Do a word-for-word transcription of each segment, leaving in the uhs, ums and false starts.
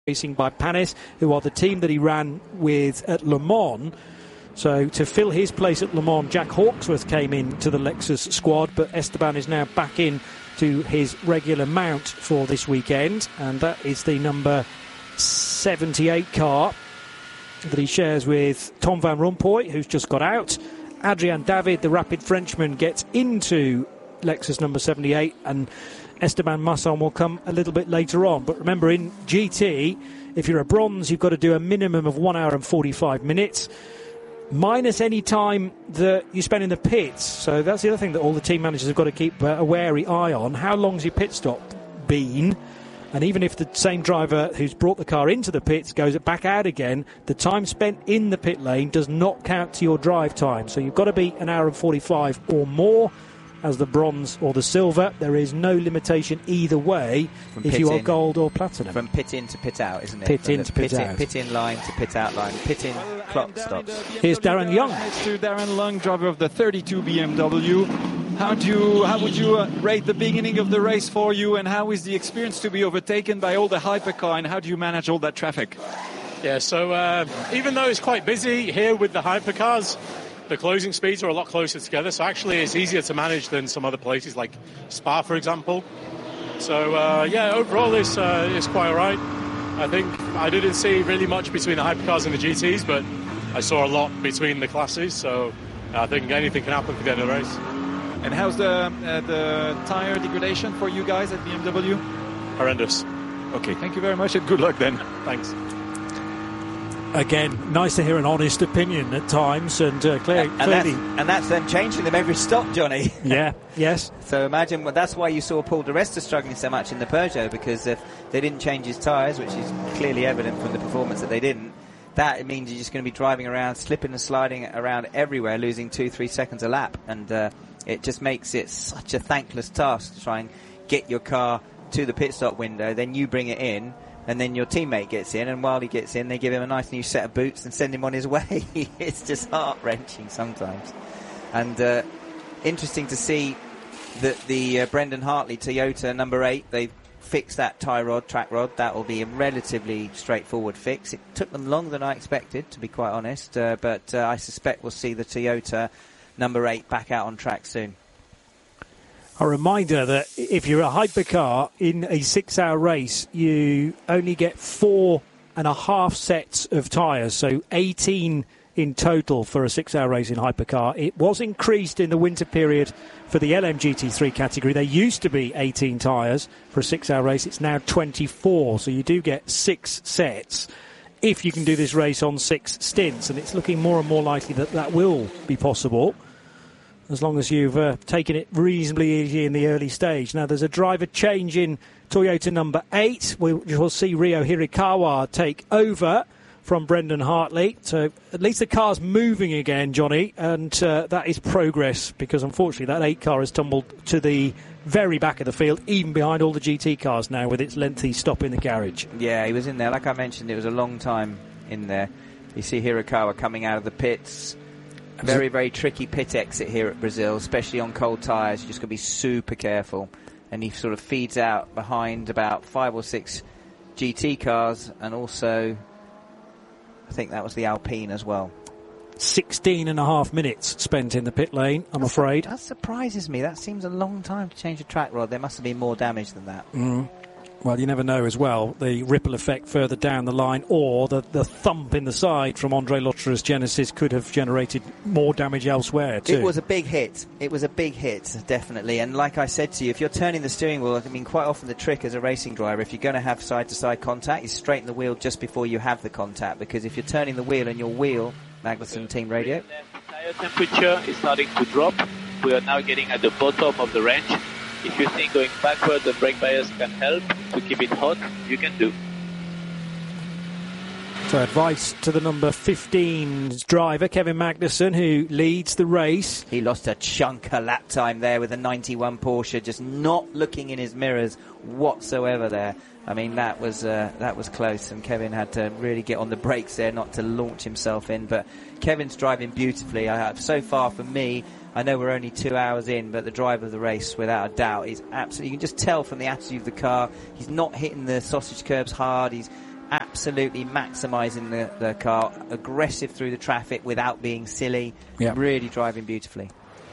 Racing by Panis, who are the team that he ran with at Le Mans. So to fill his place at Le Mans, Jack Hawksworth came in to the Lexus squad, but Esteban is now back in to his regular mount for this weekend, and that is the number seventy-eight car that he shares with Tom Van Rompuy, who's just got out. Adrian David, the rapid Frenchman, gets into Lexus number seventy-eight, and Esteban Masson will come a little bit later on. But remember, in G T, if you're a bronze, you've got to do a minimum of one hour and forty-five minutes, minus any time that you spend in the pits. So that's the other thing that all the team managers have got to keep a wary eye on. How long's your pit stop been? And even if the same driver who's brought the car into the pits goes back out again, the time spent in the pit lane does not count to your drive time. So you've got to be an hour and forty-five or more as the bronze or the silver. There is no limitation either way from if you are in, gold or platinum. From pit in to pit out, isn't it? Pit from in to pit, pit out. In, pit in line to pit out line. Pit in, well, clock stops. Here's Darren Young. It's to Darren Young, driver of the thirty-two B M W. How do you, how would you uh, rate the beginning of the race for you, and how is the experience to be overtaken by all the hypercar, and how do you manage all that traffic? Yeah, so uh, even though it's quite busy here with the hypercars, the closing speeds are a lot closer together, so actually it's easier to manage than some other places like Spa, for example. So uh, yeah, overall it's, uh, it's quite all right. I think I didn't see really much between the hypercars and the G Ts, but I saw a lot between the classes, so I think anything can happen for the end of the race. And how's the uh, the tire degradation for you guys at B M W? Horrendous. Okay, thank you very much and good luck then. Thanks. Again, nice to hear an honest opinion at times, and uh, clear, and, clearly... That's, and that's them changing them every stop, Johnny. Yeah, yes. So imagine, well, that's why you saw Paul di Resta struggling so much in the Peugeot, because if they didn't change his tyres, which is clearly evident from the performance that they didn't, that means you're just going to be driving around, slipping and sliding around everywhere, losing two, three seconds a lap. And uh, it just makes it such a thankless task to try and get your car to the pit stop window, then you bring it in, and then your teammate gets in, and while he gets in, they give him a nice new set of boots and send him on his way. It's just heart-wrenching sometimes. And uh, interesting to see that the uh, Brendan Hartley Toyota number eight, they fixed that tie rod, track rod. That will be a relatively straightforward fix. It took them longer than I expected, to be quite honest, uh, but uh, I suspect we'll see the Toyota number eight back out on track soon. A reminder that if you're a hypercar in a six-hour race, you only get four and a half sets of tyres, so eighteen in total for a six-hour race in hypercar. It was increased in the winter period for the L M G T three category. There used to be eighteen tyres for a six-hour race. It's now twenty-four, so you do get six sets if you can do this race on six stints, and it's looking more and more likely that that will be possible, as long as you've uh, taken it reasonably easy in the early stage. Now, there's a driver change in Toyota number eight. We'll, we'll see Ryo Hirakawa take over from Brendan Hartley. So at least the car's moving again, Johnny, and uh, that is progress, because unfortunately that eight car has tumbled to the very back of the field, even behind all the G T cars now, with its lengthy stop in the garage. Yeah, he was in there. Like I mentioned, it was a long time in there. You see Hirakawa coming out of the pits. Very, very tricky pit exit here at Brazil, especially on cold tyres. You just got to be super careful. And he sort of feeds out behind about five or six G T cars, and also, I think that was the Alpine as well. sixteen and a half minutes spent in the pit lane, I'm That's, afraid. That surprises me. That seems a long time to change a track rod. There must have been more damage than that. Mm. Well, you never know as well. The ripple effect further down the line, or the, the thump in the side from Andre Lottera's Genesis could have generated more damage elsewhere too. It was a big hit. It was a big hit, definitely. And like I said to you, if you're turning the steering wheel, I mean, quite often the trick as a racing driver, if you're going to have side-to-side contact, is straighten the wheel just before you have the contact. Because if you're turning the wheel and your wheel, Magnussen Team Radio, tire temperature is starting to drop. We are now getting at the bottom of the range. If you think going backward the brake bias can help to keep it hot, you can do. So advice to the number fifteen driver, Kevin Magnussen, who leads the race. He lost a chunk of lap time there with a ninety-one Porsche, just not looking in his mirrors whatsoever there. I mean, that was uh, that was close, and Kevin had to really get on the brakes there not to launch himself in. But Kevin's driving beautifully. I have, so far for me, I know we're only two hours in, but the driver of the race, without a doubt, is absolutely... You can just tell from the attitude of the car, he's not hitting the sausage curbs hard, he's absolutely maximising the, the car, aggressive through the traffic without being silly, yeah. really driving beautifully.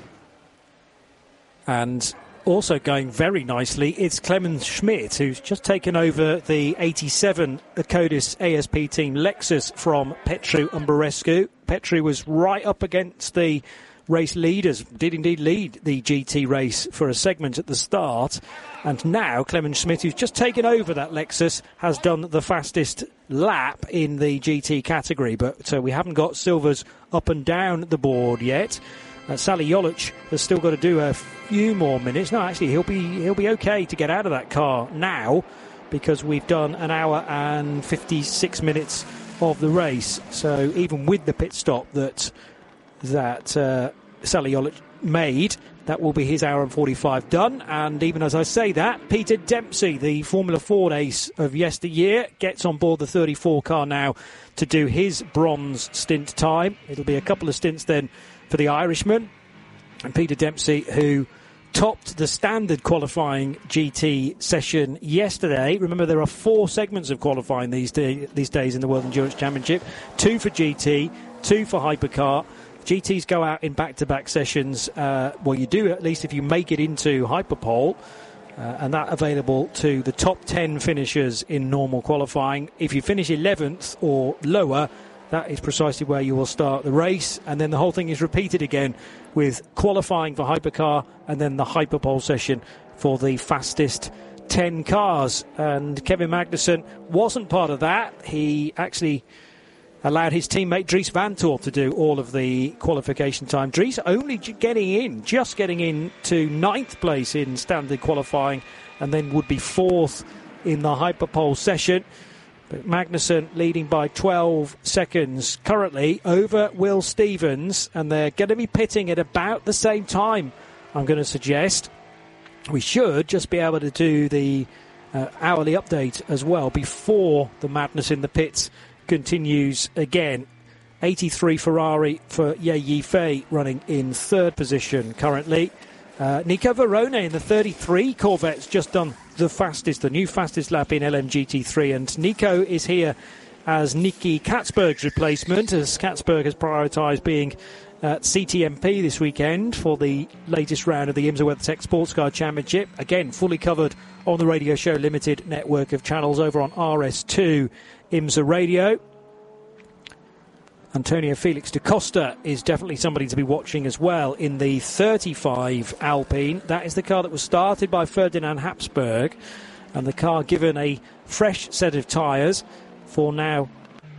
And also going very nicely, it's Clemens Schmidt, who's just taken over the eighty-seven Akkodis A S P team Lexus from Petru Umberescu. Petru was right up against the race leaders, did indeed lead the G T race for a segment at the start. And now Clemens Schmidt, who's just taken over that Lexus, has done the fastest lap in the G T category. But uh, we haven't got silvers up and down the board yet. Uh, Sally Jolic has still got to do a few more minutes. No, actually, he'll be he'll be okay to get out of that car now, because we've done an hour and fifty-six minutes of the race. So even with the pit stop that that uh, Sally Jolic made, that will be his hour and forty-five done. And even as I say that, Peter Dempsey, the Formula Ford ace of yesteryear, gets on board the thirty-four car now to do his bronze stint time. It'll be a couple of stints then for the Irishman. And Peter Dempsey, who topped the standard qualifying G T session yesterday. Remember, there are four segments of qualifying these, day, these days in the World Endurance Championship. Two for G T, two for Hypercar. G Ts go out in back-to-back sessions. Uh, well, you do at least if you make it into Hyperpole. Uh, and that available to the top ten finishers in normal qualifying. If you finish eleventh or lower, that is precisely where you will start the race. And then the whole thing is repeated again with qualifying for Hypercar and then the Hyperpole session for the fastest ten cars. And Kevin Magnussen wasn't part of that. He actually allowed his teammate Dries Vanthoor to do all of the qualification time. Dries only getting in, just getting in to ninth place in standard qualifying, and then would be fourth in the Hyperpole session. But Magnussen leading by twelve seconds currently over Will Stevens, and they're going to be pitting at about the same time, I'm going to suggest. We should just be able to do the uh, hourly update as well before the madness in the pits continues again. eighty-three Ferrari for Ye Yifei running in third position currently. Uh, Nico Varone in the thirty-three Corvette's just done the fastest, the new fastest lap in L M G T three, and Nico is here as Nicky Katzberg's replacement, as Katzberg has prioritised being at C T M P this weekend for the latest round of the IMSA WeatherTech Sports Car Championship. Again, fully covered on the Radio Show Limited network of channels over on R S two IMSA Radio. Antonio Felix da Costa is definitely somebody to be watching as well in the thirty-five Alpine. That is the car that was started by Ferdinand Habsburg, and the car given a fresh set of tyres for now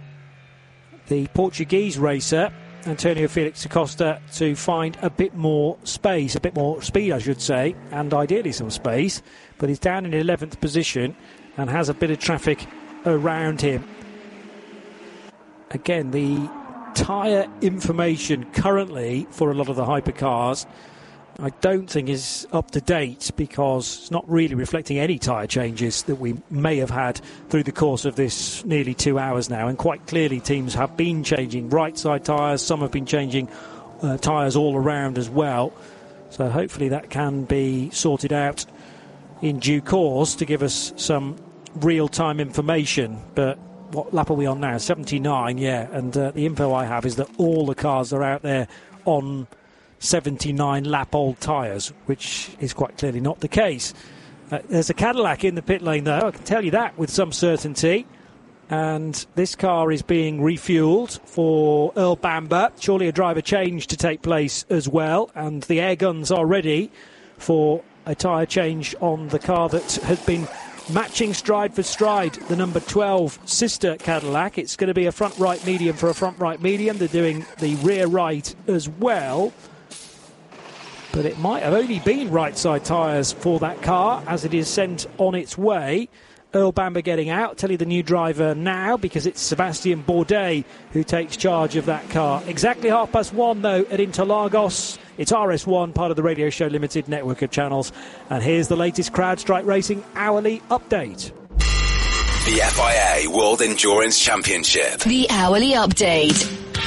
the Portuguese racer Antonio Felix da Costa to find a bit more space, a bit more speed I should say, and ideally some space, but he's down in eleventh position and has a bit of traffic around him. Again, the tyre information currently for a lot of the hypercars I don't think is up to date, because it's not really reflecting any tyre changes that we may have had through the course of this nearly two hours now. And quite clearly teams have been changing right side tyres, some have been changing uh, tyres all around as well. So hopefully that can be sorted out in due course to give us some real-time information. But what lap are we on now? seventy-nine, yeah. And uh, the info I have is that all the cars are out there on seventy-nine lap old tyres, which is quite clearly not the case. Uh, there's a Cadillac in the pit lane, though, I can tell you that with some certainty. And this car is being refuelled for Earl Bamber. Surely a driver change to take place as well. And the air guns are ready for a tyre change on the car that has been matching stride for stride the number twelve sister Cadillac. It's going to be a front right medium for a front right medium. They're doing the rear right as well, but it might have only been right side tyres for that car as it is sent on its way. Earl Bamber getting out. I'll tell you the new driver now, because it's Sebastian Bourdais who takes charge of that car. Exactly half past one though at Interlagos. It's R S one, part of the Radio Show Limited network of channels. And here's the latest CrowdStrike Racing hourly update. The F I A World Endurance Championship. The hourly update.